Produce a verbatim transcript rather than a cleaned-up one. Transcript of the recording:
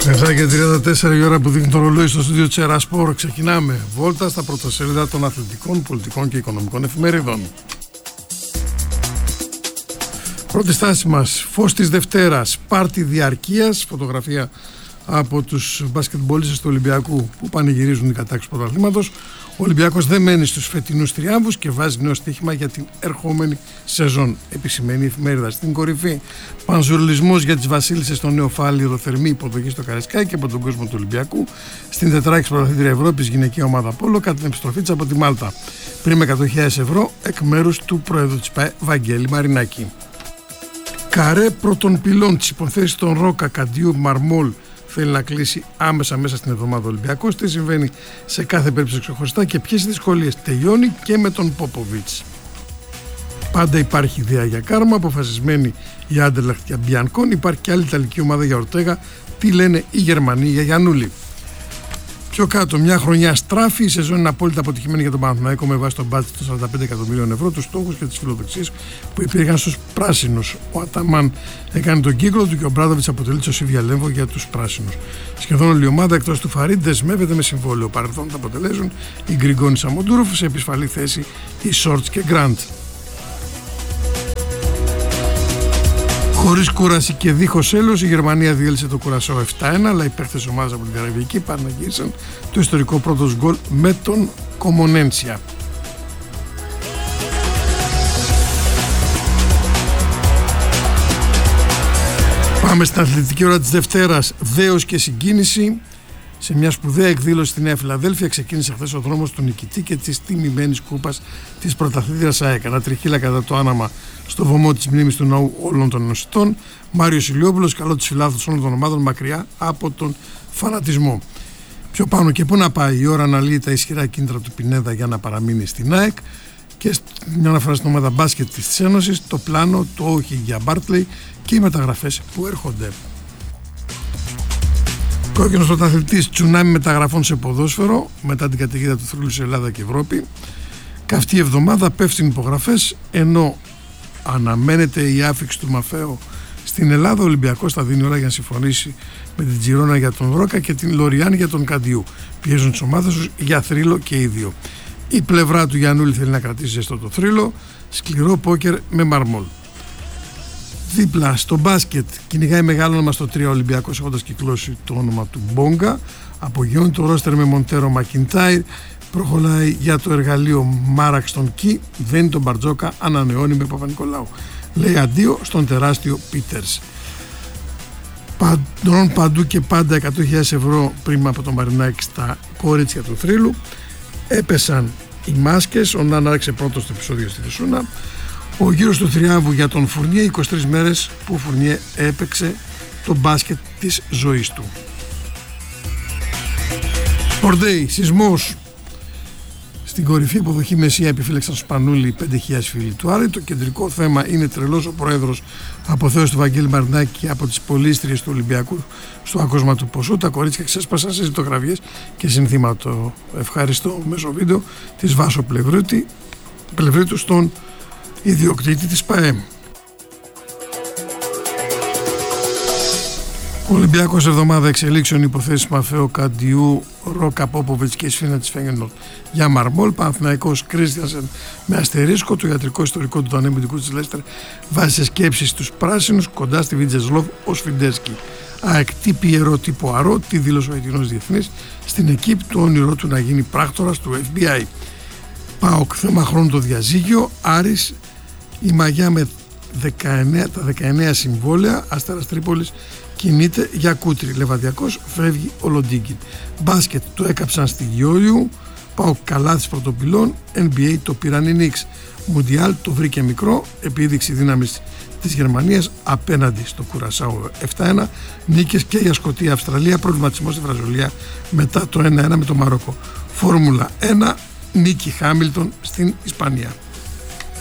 εφτά και τριάντα τέσσερα η ώρα που δείχνει το ρολόι στο στούντιο Τσέρα Σπορ. Ξεκινάμε βόλτα στα πρωτοσέλιδα των αθλητικών, πολιτικών και οικονομικών εφημερίδων. Πρώτη στάση μας, φως της Δευτέρας, πάρτι διαρκείας, φωτογραφία από τους μπασκετμπολίστες του Ολυμπιακού που πανηγυρίζουν οι κατάξεις του πρωταθλήματος. Ο Ολυμπιακός δεν μένει στους φετινούς τριάμβους και βάζει νέο στοίχημα για την ερχόμενη σεζόν, επισημαίνει η εφημερίδα. Στην κορυφή, πανζουρλισμός για τις βασίλισσες στο Νεοφάλη, οδοθερμή υποδοχή στο Καραϊσκάκι και από τον κόσμο του Ολυμπιακού. Στην τετράκης πρωταθλήτρια Ευρώπης, γυναικεία ομάδα Πόλο, κατά την επιστροφή της από τη Μάλτα. Πριν με εκατό χιλιάδες ευρώ εκ μέρους του Προέδρου της ΠΑΕ, Βαγγέλη Μαρινάκη. Καρέ πρώτων πυλών της υποθέσης των Ρόκα, Καντιού, Μαρμόλ θέλει να κλείσει άμεσα μέσα στην εβδομάδα ο Ολυμπιακός. Τι συμβαίνει σε κάθε περίπτωση ξεχωριστά και ποιες δυσκολίες τελειώνει και με τον Πόποβιτς. Πάντα υπάρχει ιδέα για κάρμα, αποφασισμένη η Άντερλεχτ για Μπιανκόν. Υπάρχει και άλλη ιταλική ομάδα για Ορτέγα. Τι λένε οι Γερμανοί για Γιαννούλη. Πιο κάτω, μια χρονιά στράφη. Η σεζόν είναι απόλυτα αποτυχημένη για τον Παναθηναϊκό με βάση τον μπάτζετ των σαράντα πέντε εκατομμυρίων ευρώ, τους στόχους και τις φιλοδοξίες που υπήρχαν στους πράσινους. Ο Αταμάν έκανε τον κύκλο του και ο Μπράδοβιτς αποτελεί το Σίβια Λέμβο για τους πράσινους. Σχεδόν όλη η ομάδα εκτός του Φαρίντ δεσμεύεται με συμβόλαιο. Παρελθόν θα αποτελέσουν η Γκριγκόνη Σαμοντούροφ, σε επισφαλή θέση οι Σόρτς και Γκραντ. Χωρίς κούραση και δίχως έλος, η Γερμανία διέλυσε το Κουρασάο επτά ένα, αλλά οι παίχτες ομάδας από την Καραϊβική παραναγύρισαν το ιστορικό πρώτος γκολ με τον Κομονένσια. Πάμε στην αθλητική ώρα της Δευτέρας. Δέος και συγκίνηση. Σε μια σπουδαία εκδήλωση στη Νέα Φιλαδέλφια ξεκίνησε χθες ο δρόμος του νικητή και της τιμημένης κούπας της πρωταθλήτριας ΑΕΚ. Ένα τριχύλα κατά το άναμα στο βωμό της μνήμης του ναού όλων των ενωσιτών. Μάριος Ηλιόπουλος, καλό τους φιλάθλους όλων των ομάδων μακριά από τον φανατισμό. Πιο πάνω και πού να πάει, η ώρα αναλύει τα ισχυρά κίνητρα του Πινέδα για να παραμείνει στην ΑΕΚ και μια αναφορά στην ομάδα μπάσκετ της Ένωσης, το πλάνο, το όχι για Μπάρτλεϊ και οι μεταγραφές που έρχονται. Κόκκινος πρωταθλητής, τσουνάμι μεταγραφών σε ποδόσφαιρο μετά την καταιγίδα του θρύλου σε Ελλάδα και Ευρώπη. Καυτή εβδομάδα πέφτουν υπογραφές, ενώ αναμένεται η άφιξη του Μαφέο στην Ελλάδα. Ο Ολυμπιακός θα δίνει όλα για να συμφωνήσει με την Τζιρόνα για τον Ρόκα και την Λοριάν για τον Καντιού. Πιέζουν τις ομάδες τους για θρύλο και οι δύο. Η πλευρά του Γιαννούλη θέλει να κρατήσει ζεστό το θρύλο, σκληρό πόκερ με Μαρμόλ. Δίπλα στο μπάσκετ κυνηγάει μεγάλο όνομα στο τρία Ολυμπιακός, έχοντας κυκλώσει το όνομα του Μπόγκα. Απογειώνει το ρόστερ με Μοντέρο, Μακιντάιρ. Προχωράει για το εργαλείο Μάραξ στον Κι. Δένει τον Μπαρτζόκα, ανανεώνει με Παπα-Νικολάου. Λέει αντίο στον τεράστιο Πίτερς. Παντών παντού και πάντα εκατό χιλιάδες ευρώ πριν από τον Μαρινάκη στα κορίτσια του θρύλου. Έπεσαν οι μάσκες. Ο Νάν άρχισε πρώτο στο επεισόδιο στη Θεσσούνα. Ο γύρος του θριάμβου για τον Φουρνιέ, είκοσι τρεις μέρες που ο Φουρνιέ έπαιξε το μπάσκετ της ζωής του. Sport Day, σεισμός. Στην κορυφή υποδοχή Μεσσία επιφύλαξαν Σπανούλη πέντε χιλιάδες φίλοι του Άρη. Το κεντρικό θέμα είναι τρελός ο πρόεδρος αποθέωση του Βαγγέλη Μαρινάκη από τις πολίστριες του Ολυμπιακού στο άκοσμα του ποσού. Τα κορίτσια ξέσπασαν σε ζητογραφιές και συνθήμα το ευχαριστώ μέσω βίντεο της Βάσο Πλευρίτου στον ιδιοκτήτη της ΠΑΕΜ. Ο Ολυμπιακός εβδομάδα εξελίξεων υποθέσεις Μαφέο, Καντιού, Ρόκα, Πόποβιτς και Σφίνα της Φέγγενορτ για Μαρμόλ. Παναθηναϊκός Κρίστιανσεν με αστερίσκο. Το ιατρικό ιστορικό του ανέμητικού της Λέστερ βάζει σε σκέψεις τους πράσινους κοντά στη Βιτζεσλόβ ο Σφιντέσκι. ΑΕΚ τι Πιερό τι Ποαρό, τι δήλωσε ο Αιτινός Διεθνής στην εκείπ του όνειρό του να γίνει πράκτορας του Εφ Μπι Άι. ΠΑΟΚ θέμα χρόνου το διαζύγιο. Άρης η μαγιά με δεκαεννέα, τα δεκαεννέα συμβόλαια. Αστέρας Τρίπολης κινείται για Κούτρι. Λεβαδιακός φεύγει ο Λοντίγκιν. Μπάσκετ το έκαψαν στη Γιώλιου. ΠΑΟΚ Καλάθης πρωτοπυλών. Εν Μπι Έι το πήραν οι Νίξ. Μουντιάλ το βρήκε μικρό. Επίδειξη δύναμης της Γερμανίας απέναντι στο Κουρασάο επτά ένα. Νίκες και για Σκωτία Αυστραλία. Προβληματισμός στη Βραζιλία μετά το ένα ένα με το Μαρόκο. Φόρμουλα ένα. Νίκη Χάμιλτον στην Ισπανία.